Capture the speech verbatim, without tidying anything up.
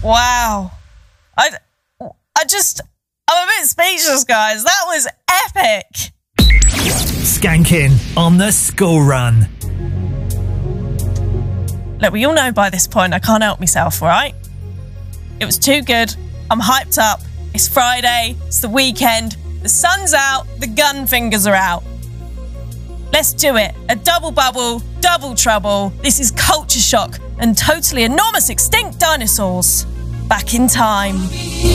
Wow. I, I just, I'm a bit speechless, guys. That was epic. Skanking on the school run. Look, we all know by this point I can't help myself, all right? It was too good. I'm hyped up. It's Friday. It's the weekend. The sun's out. The gun fingers are out. Let's do it. A double bubble, double trouble. This is Culture Shock and Totally Enormous Extinct Dinosaurs. Back in Time.